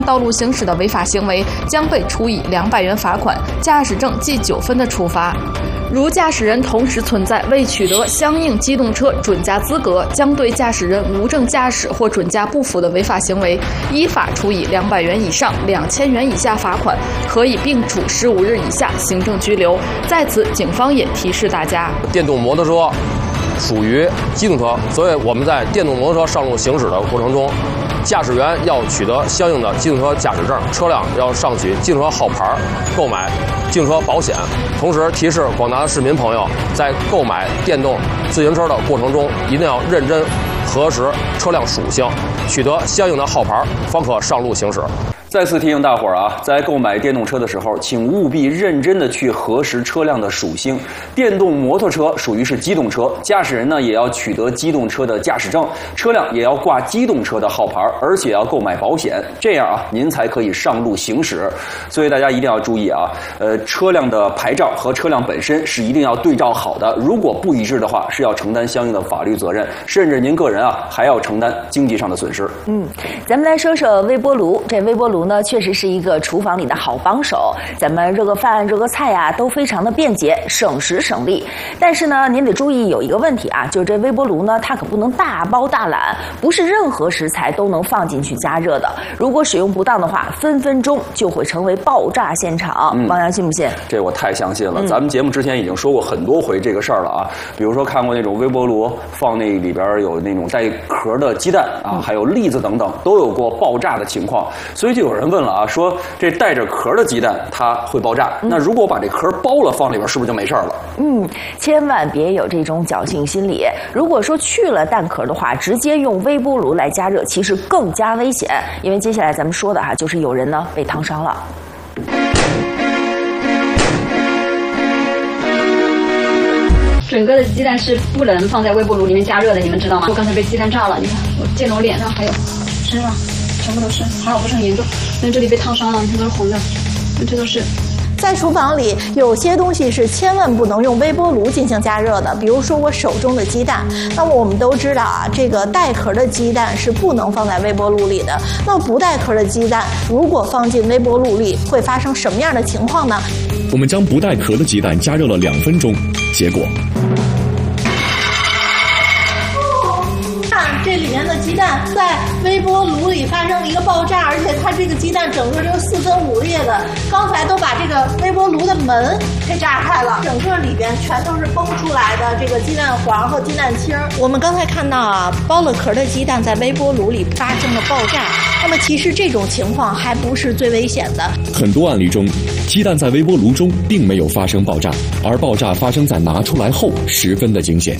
道路行驶的违法行为，将被处以200元罚款、驾驶证记9分的处罚。如驾驶人同时存在未取得相应机动车准驾资格，将对驾驶人无证驾驶或准驾不符的违法行为，依法处以200元以上2000元以下罚款，可以并处15日以下行政拘留。在此，警方也提示大家， 电动摩托车属于机动车，所以我们在电动摩托车上路行驶的过程中，驾驶员要取得相应的机动车驾驶证，车辆要上取机动车号牌，购买机动车保险。同时提示广大市民朋友，在购买电动自行车的过程中，一定要认真核实车辆属性，取得相应的号牌，方可上路行驶。 再次提醒大伙儿啊，在购买电动车的时候，请务必认真的去核实车辆的属性。电动摩托车属于是机动车，驾驶人呢也要取得机动车的驾驶证，车辆也要挂机动车的号牌，而且要购买保险，这样啊您才可以上路行驶。所以大家一定要注意啊，车辆的牌照和车辆本身是一定要对照好的，如果不一致的话，是要承担相应的法律责任，甚至您个人啊还要承担经济上的损失。 咱们来说说微波炉，这微波炉呢，确实是一个厨房里的好帮手，咱们热个饭、热个菜呀，都非常的便捷，省时省力。但是呢，您得注意有一个问题啊，就是这微波炉呢，它可不能大包大揽，不是任何食材都能放进去加热的。如果使用不当的话，分分钟就会成为爆炸现场。王洋信不信？ 这我太相信了。咱们节目之前已经说过很多回这个事儿了啊，比如说看过那种微波炉放那里边有那种带壳的鸡蛋啊，还有栗子等等，都有过爆炸的情况。所以就有人问了啊，说这带着壳的鸡蛋它会爆炸，那如果把这壳剥了放里边，是不是就没事了？ 千万别有这种侥幸心理。如果说去了蛋壳的话，直接用微波炉来加热，其实更加危险。因为接下来咱们说的就是有人呢被烫伤了。 整个的鸡蛋是不能放在微波炉里面加热的，你们知道吗？我刚才被鸡蛋炸了，你看我溅到我脸上，还有身上全部都是，还好不是很严重，但这里被烫伤了，你看都是红的，这都是。 在厨房里，有些东西是千万不能用微波炉进行加热的，比如说我手中的鸡蛋。那么我们都知道啊，这个带壳的鸡蛋是不能放在微波炉里的。那不带壳的鸡蛋，如果放进微波炉里，会发生什么样的情况呢？ 我们将不带壳的鸡蛋加热了2分钟，结果。 这里面的鸡蛋在微波炉里发生了一个爆炸，而且它这个鸡蛋整个就是4分5裂的。刚才都把这个微波炉的门给炸开了，整个里边全都是崩出来的这个鸡蛋黄和鸡蛋清。我们刚才看到啊，剥了壳的鸡蛋在微波炉里发生了爆炸。那么其实这种情况还不是最危险的。很多案例中，鸡蛋在微波炉中并没有发生爆炸，而爆炸发生在拿出来后，十分的惊险。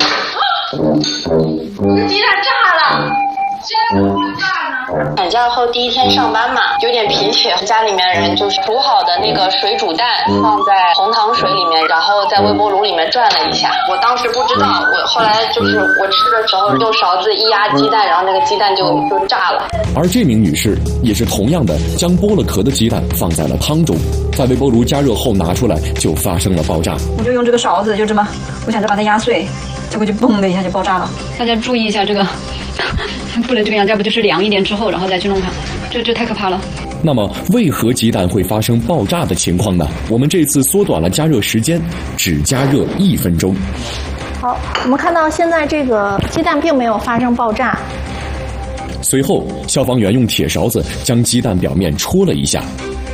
鸡蛋炸了，这怎么会炸呢？产假后第一天上班嘛，有点脾气，家里面人就是煮好的那个水煮蛋放在红糖水里面，然后在微波炉里面转了一下。我当时不知道，我后来就是我吃的时候用勺子一压鸡蛋，然后那个鸡蛋就炸了。 而这名女士也是同样的，将剥了壳的鸡蛋放在了汤中，在微波炉加热后拿出来就发生了爆炸。 我就用这个勺子，就这么，我想着把它压碎。结果就嘣的一下就爆炸了，大家注意一下这个，不能这个样，要不就是凉一点之后，然后再去弄它，这太可怕了。 那么，为何鸡蛋会发生爆炸的情况呢？我们这次缩短了加热时间，只加热1分钟。 好，我们看到现在这个鸡蛋并没有发生爆炸。 随后，消防员用铁勺子将鸡蛋表面戳了一下。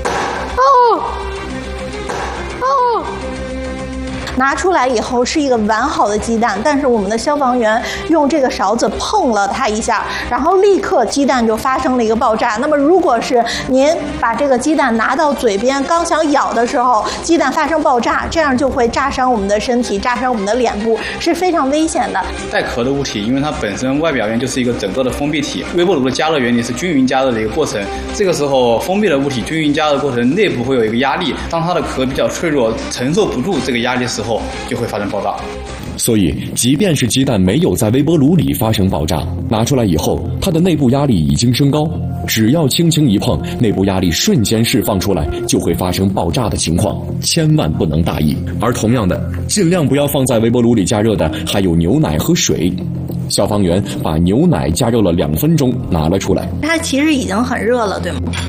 拿出来以后是一个完好的鸡蛋，但是我们的消防员用这个勺子碰了它一下，然后立刻鸡蛋就发生了一个爆炸。那么如果是您把这个鸡蛋拿到嘴边，刚想咬的时候，鸡蛋发生爆炸，这样就会炸伤我们的身体，炸伤我们的脸部，是非常危险的。 带壳的物体，因为它本身外表面就是一个整个的封闭体，微波炉的加热原理是均匀加热的一个过程。这个时候封闭的物体均匀加热过程内部会有一个压力，当它的壳比较脆弱，承受不住这个压力时候，就会发生爆炸。 所以，即便是鸡蛋没有在微波炉里发生爆炸，拿出来以后，它的内部压力已经升高，只要轻轻一碰，内部压力瞬间释放出来，就会发生爆炸的情况，千万不能大意。而同样的，尽量不要放在微波炉里加热的还有牛奶和水。消防员把牛奶加热了2分钟，拿了出来。 它其实已经很热了，对吗？